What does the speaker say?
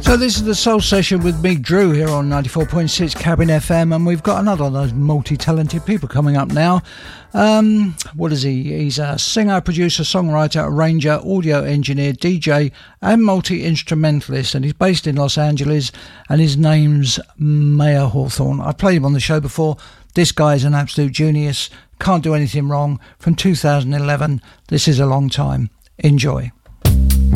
So this is the Soul Session with me, Drew, here on 94.6 Cabin FM, and we've got another of those multi-talented people coming up now. What is he? He's a singer, producer, songwriter, arranger, audio engineer, DJ and multi-instrumentalist, and he's based in Los Angeles, and his name's Mayer Hawthorne. I've played him on the show before. This guy's an absolute genius, can't do anything wrong. From 2011, this is a long time. Enjoy.